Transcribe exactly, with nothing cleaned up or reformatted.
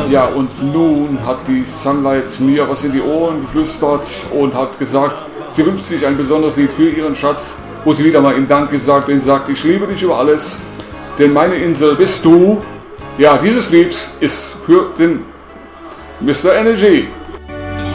Ja, und nun hat die Sunlight mir was in die Ohren geflüstert und hat gesagt, sie wünscht sich ein besonderes Lied für ihren Schatz, wo sie wieder mal ihm Dank gesagt und sagt, ich liebe dich über alles, denn meine Insel bist du. Ja, dieses Lied ist für den Mister Energy.